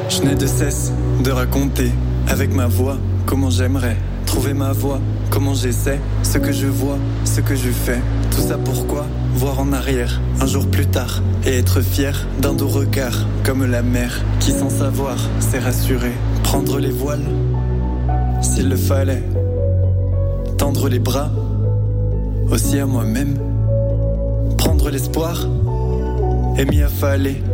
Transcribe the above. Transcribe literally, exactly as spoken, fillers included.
Je n'ai de cesse de raconter avec ma voix comment j'aimerais trouver ma voix, comment j'essaie, ce que je vois, ce que je fais. Tout ça pourquoi? Voir en arrière, un jour plus tard, et être fier d'un doux regard, comme la mer, qui sans savoir s'est rassurée. Prendre les voiles, s'il le fallait, tendre les bras, aussi à moi-même. Prendre l'espoir, et m'y affaler,